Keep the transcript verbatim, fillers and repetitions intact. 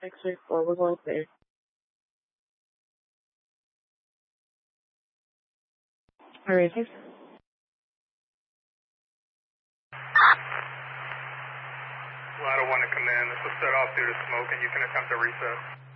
X-ray four, we're going clear. All right, thanks. Ladder one to command. This will set off due to smoke, and you can attempt a reset.